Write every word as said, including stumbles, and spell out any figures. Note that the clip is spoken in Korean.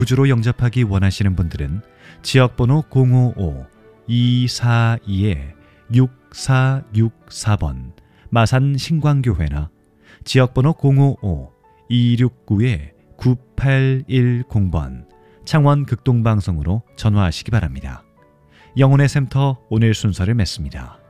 구주로 영접하기 원하시는 분들은 지역번호 공오오 이사이 육사육사 번 마산 신광교회나 지역번호 공오오 이육구 구팔일공 번 창원 극동방송으로 전화하시기 바랍니다. 영혼의 샘터 오늘 순서를 맺습니다.